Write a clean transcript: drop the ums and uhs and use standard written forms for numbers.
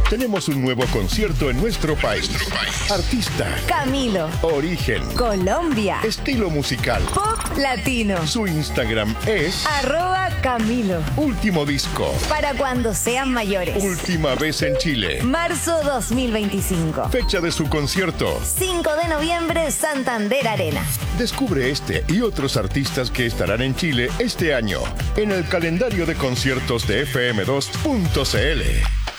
Tenemos un nuevo concierto en nuestro país. Artista. Camilo. Origen. Colombia. Estilo musical. Pop latino. Su Instagram es @Camilo. Último disco. Para cuando sean mayores. Última vez en Chile. Marzo 2025. Fecha de su concierto. 5 de noviembre, Santander Arena. Descubre este y otros artistas que estarán en Chile este año en el calendario de conciertos de fm2.cl.